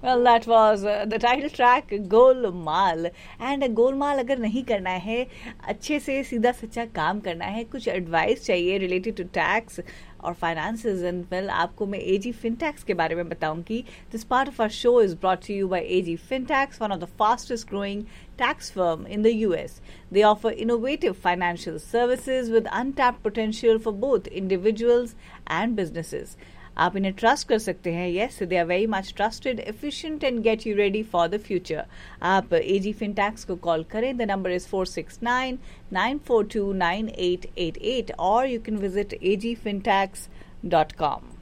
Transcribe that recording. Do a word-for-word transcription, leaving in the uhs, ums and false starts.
Well, that was uh, the title track Golmaal. And Golmaal अगर नहीं करना है, अच्छे से सीधा सच्चा काम करना है, कुछ एडवाइस चाहिए रिलेटेड टू टैक्स और फाइनेंसेस एंड वेल, आपको मैं एजी फिनटैक्स के बारे में बताऊंगी. This part of our show is brought to you by AG फिनटैक्स, one of the fastest growing tax firm in the U S. They offer innovative financial services with untapped potential for both individuals and businesses. आप इन्हें trust कर सकते हैं. Yes, they are very much trusted, efficient and get you ready for the future. आप एजी फिनटैक्स को call करें. The number is four six nine nine four to nine eight eight eight और you can visit A ji फिनटैक्स dot com.